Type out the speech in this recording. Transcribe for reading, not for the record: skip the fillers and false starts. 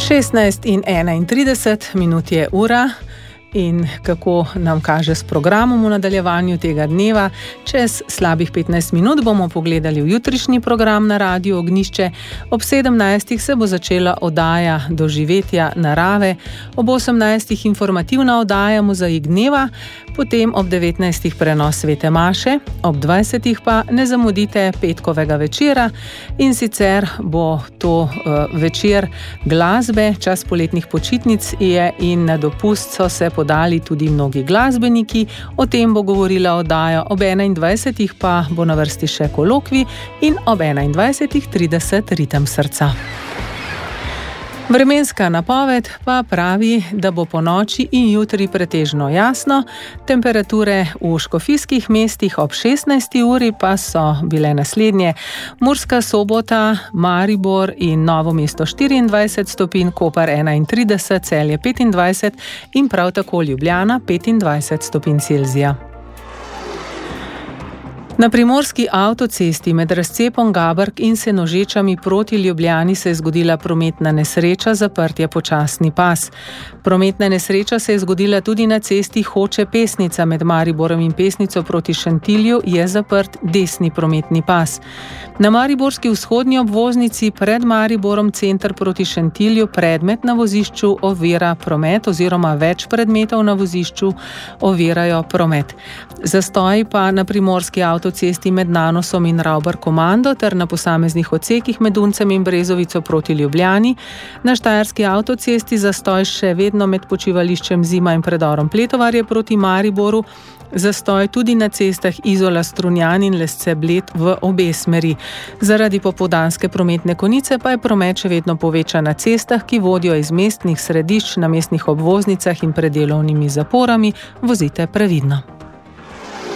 16:31 je ura. In kako nam kaže s programom v nadaljevanju tega dneva, čez slabih 15 minut bomo pogledali v jutrišnji program na Radiu Ognjišče. Ob 17. se bo začela oddaja Doživetja narave, ob 18. informativna oddaja Mozaik dneva, potem ob 19. prenos Svete maše, ob 20. pa ne zamudite petkovega večera, in sicer bo to večer glasbe. Čas poletnih počitnic je in na dopust so se podali tudi mnogi glasbeniki. O tem bo govorila oddaja, ob 21. pa bo na vrsti še kolokvij in ob 21:30 Ritem srca. Vremenska napoved pa pravi, da bo po noči in jutri pretežno jasno. Temperature v škofijskih mestih ob 16. uri pa so bile naslednje: Murska Sobota, Maribor in Novo mesto 24 stopinj, Koper 31, Celje 25 in prav tako Ljubljana 25 stopinj Celzija. Na primorski avtocesti med razcepom Gabrk in Senožečami proti Ljubljani se je zgodila prometna nesreča, zaprt je počasni pas. Prometna nesreča se je zgodila tudi na cesti Hoče-Pesnica med Mariborom in Pesnico proti Šentilju, je zaprt desni prometni pas. Na mariborski vzhodnji obvoznici pred Mariborom center proti Šentilju predmet na vozišču ovira promet oziroma več predmetov na vozišču ovirajo promet. Zastoji pa na primorski avtocesti med Nanosom in Ravbar-Komando ter na posameznih odsekih med Uncem in Brezovico proti Ljubljani. Na štajerski avtocesti zastoj še vedno med počivališčem Zima in predorom Pletovarje proti Mariboru. Zastoj tudi na cestah Izola-Strunjan in Lesce-Bled v obe smeri. Zaradi popoldanske prometne konice pa je promet še vedno povečan na cestah, ki vodijo iz mestnih središč, na mestnih obvoznicah in pred delovnimi zaporami. Vozite previdno.